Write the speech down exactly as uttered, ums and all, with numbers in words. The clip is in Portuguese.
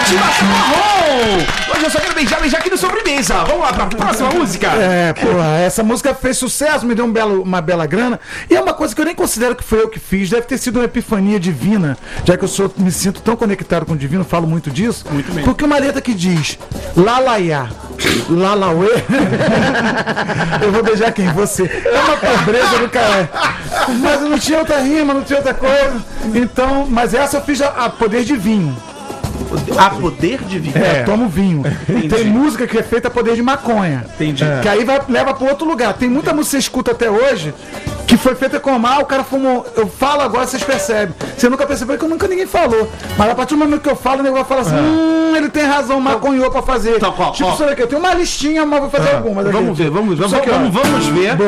Motivação marrom! Hoje eu só quero beijar, beijar aqui no sobremesa. Vamos lá pra próxima música. É, porra, essa música fez sucesso, me deu um belo, uma bela grana. E é uma coisa que eu nem considero que foi eu que fiz. Deve ter sido uma epifania divina, já que eu sou, me sinto tão conectado com o divino, falo muito disso. Muito bem. Porque uma letra que diz Lalaiá, Lalauê. Eu vou beijar quem? Você. É uma pobreza do cara. Mas não tinha outra rima, não tinha outra coisa. Então, mas essa eu fiz a, a poder de vinho. A poder de vinho. É, tomo vinho. Tem música que é feita a poder de maconha. Entendi. Que aí vai, leva para outro lugar. Tem muita música que você escuta até hoje que foi feita com mal, o cara fumou. Eu falo agora, vocês percebem. Você nunca percebeu que nunca ninguém falou. Mas a partir do momento que eu falo, o negócio fala assim: é. hum, ele tem razão, maconhou pra fazer. Então, qual, tipo, qual? isso aqui, eu tenho uma listinha, mas vou fazer Ah, algumas. vamos aqui. ver, vamos ver. Vamos, vamos, vamos ver.